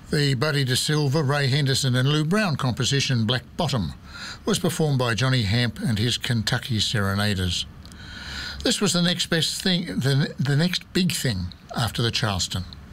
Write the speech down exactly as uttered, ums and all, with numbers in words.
The Buddy De Silva, Ray Henderson and Lou Brown composition Black Bottom was performed by Johnny Hamp and his Kentucky Serenaders. This was the next best thing, the, the next big thing after the Charleston.